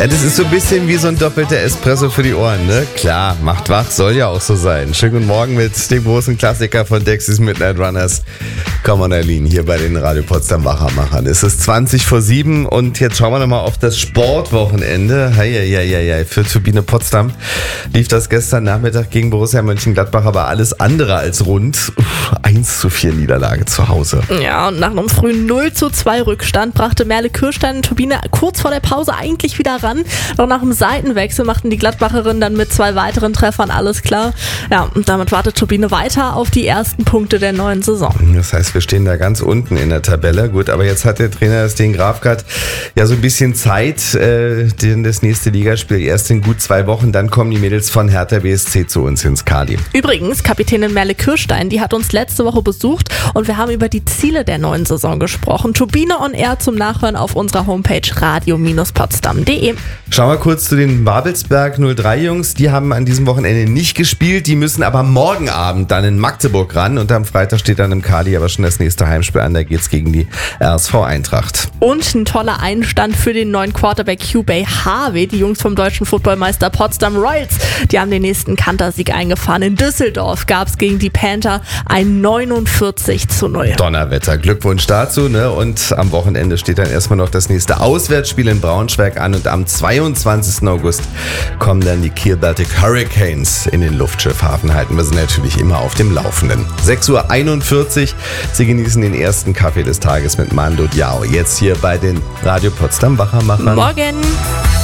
Ja, das ist so ein bisschen wie so ein doppelter Espresso für die Ohren, ne? Klar, macht wach, soll ja auch so sein. Schönen guten Morgen mit dem großen Klassiker von Dexys Midnight Runners. Come on, Aline, hier bei den Radio Potsdam Wachermachern. Es ist 7:20 und jetzt schauen wir nochmal auf das Sportwochenende. Heieieiei, für Turbine Potsdam lief das gestern Nachmittag gegen Borussia Mönchengladbach, aber alles andere als rund. 1:4 Niederlage zu Hause. Ja, und nach einem frühen 0:2 Rückstand brachte Merle Kirstein und Turbine kurz vor der Pause eigentlich wieder ran. Doch nach dem Seitenwechsel machten die Gladbacherinnen dann mit 2 weiteren Treffern alles klar. Ja, und damit wartet Turbine weiter auf die ersten Punkte der neuen Saison. Das heißt, wir stehen da ganz unten in der Tabelle. Gut, aber jetzt hat der Trainer Sten Grafgart ja so ein bisschen Zeit, denn das nächste Ligaspiel erst in gut 2 Wochen. Dann kommen die Mädels von Hertha BSC zu uns ins Kali. Übrigens, Kapitänin Merle Kirstein, die hat uns letzte Woche besucht und wir haben über die Ziele der neuen Saison gesprochen. Turbine on Air zum Nachhören auf unserer Homepage radio-potsdam.de. Schauen wir kurz zu den Babelsberg 03 Jungs. Die haben an diesem Wochenende nicht gespielt. Die müssen aber morgen Abend dann in Magdeburg ran. Und am Freitag steht dann im Kali aber schon das nächste Heimspiel an. Da geht's gegen die RSV Eintracht. Und ein toller Einstand für den neuen Quarterback Hubey Harvey. Die Jungs vom deutschen Footballmeister Potsdam Royals, die haben den nächsten Kantersieg eingefahren. In Düsseldorf gab's gegen die Panther ein 49:0. Donnerwetter. Glückwunsch dazu, ne? Und am Wochenende steht dann erstmal noch das nächste Auswärtsspiel in Braunschweig an. Und am 22. August kommen dann die Kiel Baltic Hurricanes in den Luftschiffhafen. Halten wir sie natürlich immer auf dem Laufenden. 6:41 Uhr. Sie genießen den ersten Kaffee des Tages mit Mando Diao. Jetzt hier bei den Radio Potsdam Wachermachern. Morgen!